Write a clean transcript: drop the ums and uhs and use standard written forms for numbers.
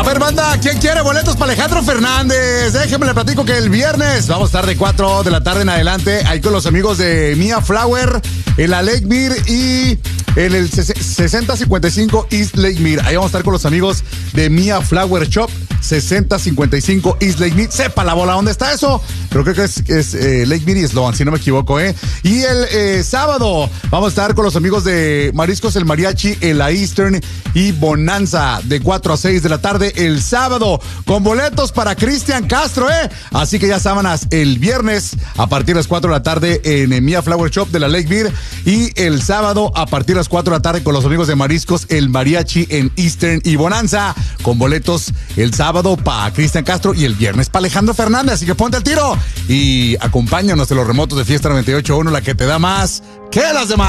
ver, banda, ¿quién quiere boletos para Alejandro Fernández? Déjenme le platico que el viernes vamos a estar de 4 de la tarde en adelante ahí con los amigos de Mia Flower en la Lake Mir y en el 6055 East Lake Mir. Ahí vamos a estar con los amigos de Mia Flower Shop, 6055 East Lake Mir. Sepa la bola, ¿dónde está eso? Creo que es Lake Mir y Sloan, si no me equivoco, ¿eh? Y el sábado vamos a estar con los amigos de Mariscos El Mariachi en la Eastern y Bonanza de 4 a 6 de la tarde el sábado con boletos para Cristian Castro, ¿eh? Así que ya sábanas el viernes a partir de las 4 de la tarde en Mia Flower Shop de la Lake Beer y el sábado a partir de las 4 de la tarde con los amigos de Mariscos El Mariachi en Eastern y Bonanza con boletos el sábado para Cristian Castro y el viernes para Alejandro Fernández. Así que ponte al tiro y acompáñanos en los remotos de Fiesta 98.1, la que te da más que las demás.